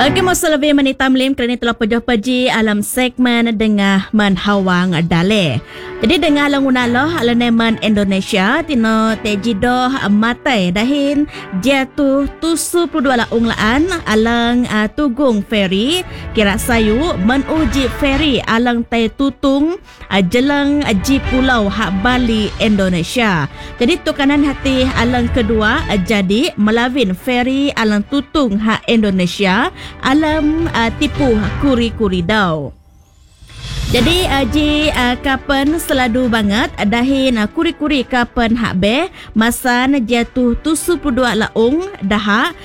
Okey, masa lebih menitam lim kerana telah pejuh-peji alam segmen Dengah Menhawang Dale. Jadi dengar langunaloh alaneman Indonesia tino tejidoh matai dahin jatuh tusu pudua laung laan alang tugung ferry kira sayu menuji ferry alang tai tutung jelang ji pulau hak Bali Indonesia. Jadi tukanan hati alang kedua jadi melawin ferry alang tutung hak Indonesia alam tipu kuri-kuri dau. Jadi ji kapan seladu banget dahin kuri-kuri kapan hak be masan jatuh tusu pudua laung daha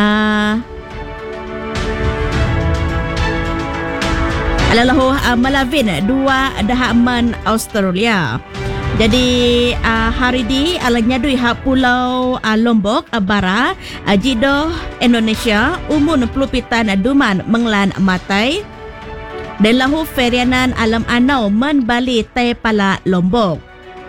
alalahu melawin dua daha man Australia. Jadi hari di alanya dui hak pulau Lombok bara jidoh Indonesia umun pelupitan duman menglan matai dan lahu ferianan alam anau men Bali tai pala Lombok.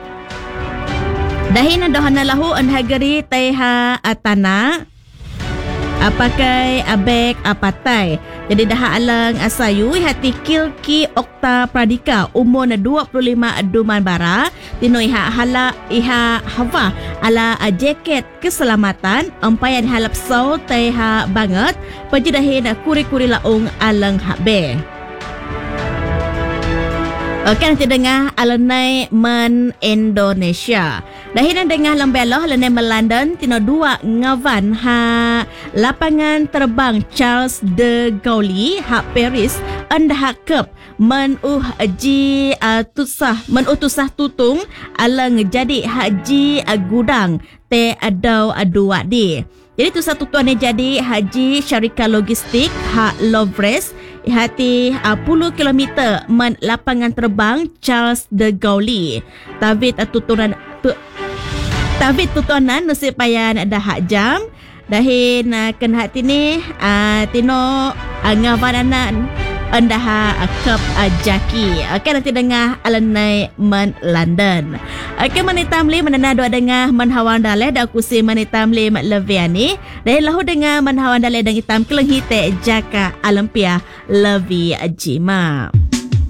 Dahin dohana lahu anhagari tai ha tanah pakai abek apatai. Jadi dah alang asayu hati kilki okta pradika umur 25 duman bara tino iha hala iha hawa ala jaket keselamatan empayan halap sau taiha banget pejidahin kuri-kuri laung alang hakbe. Okey, nanti dengar alanai men Indonesia. Dahinan dengar lembeloh alanai men London tino dua ngavan ha lapangan terbang Charles de Gaulle ha Paris anda kep men ji tusah tutung alang jadi haji gudang te adau adua di. Jadi tu satu tuan yang jadi haji syarika logistik hak Lovres hati 10 km men lapangan terbang Charles de Gaulle. Tavit tutunan nasib payan ada hak jam dahin ken hati ni tino ngavananan anda kep jaki. Okey, nanti dengar alanai men London. Okey, manitam li menana dua dengar menhawang daleh da kusi manitam li leviani. Dan lahu dengar menhawang daleh dan hitam keleng hite jaka alampia levi jima.